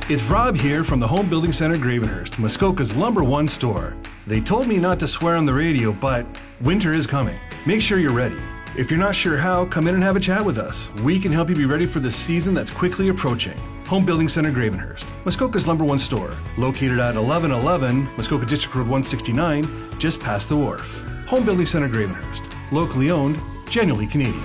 It's Rob here from the Home Building Center Gravenhurst, Muskoka's #1 store. They told me not to swear on the radio, but winter is coming. Make sure you're ready. If you're not sure how, come in and have a chat with us. We can help you be ready for the season that's quickly approaching. Home Building Center Gravenhurst, Muskoka's #1 store, located at 1111 Muskoka District Road 169, just past the wharf. Home Building Center Gravenhurst, locally owned, genuinely Canadian.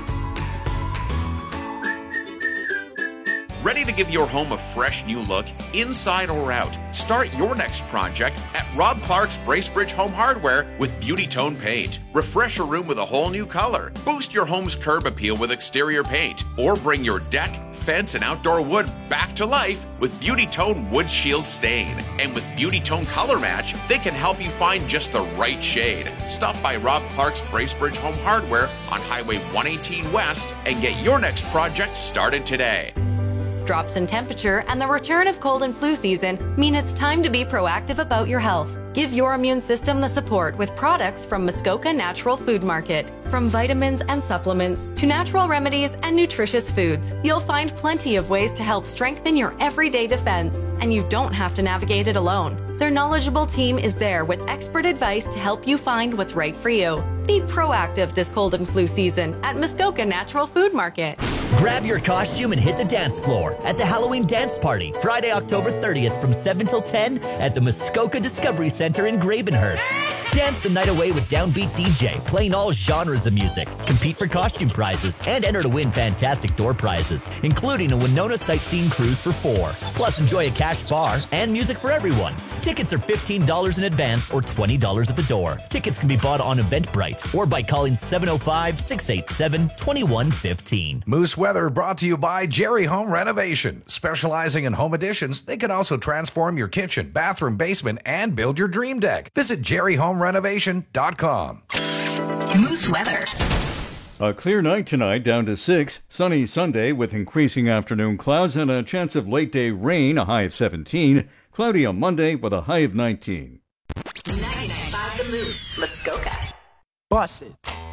Ready to give your home a fresh new look, inside or out? Start your next project at Rob Clark's Bracebridge Home Hardware with Beauty Tone Paint. Refresh your room with a whole new color. Boost your home's curb appeal with exterior paint. Or bring your deck, fence, and outdoor wood back to life with Beauty Tone Wood Shield Stain. And with Beauty Tone Color Match, they can help you find just the right shade. Stop by Rob Clark's Bracebridge Home Hardware on Highway 118 West and get your next project started today. Drops in temperature and the return of cold and flu season mean it's time to be proactive about your health. Give your immune system the support with products from Muskoka Natural Food Market. From vitamins and supplements to natural remedies and nutritious foods, you'll find plenty of ways to help strengthen your everyday defense. And you don't have to navigate it alone. Their knowledgeable team is there with expert advice to help you find what's right for you. Be proactive this cold and flu season at Muskoka Natural Food Market. Grab your costume and hit the dance floor at the Halloween Dance Party, Friday, October 30th from 7 till 10 at the Muskoka Discovery Center in Gravenhurst. Dance the night away with Downbeat DJ, playing all genres of music. Compete for costume prizes and enter to win fantastic door prizes, including a Winona sightseeing cruise for 4. Plus, enjoy a cash bar and music for everyone. Tickets are $15 in advance or $20 at the door. Tickets can be bought on Eventbrite or by calling 705-687-2115. Moose Weather brought to you by Jerry Home Renovation. Specializing in home additions, they can also transform your kitchen, bathroom, basement, and build your dream deck. Visit jerryhomerenovation.com. Moose Weather. A clear night tonight, down to 6. Sunny Sunday with increasing afternoon clouds and a chance of late-day rain, a high of 17. Cloudy on Monday with a high of 19. 99.5 The Moose, Muskoka. Bust it.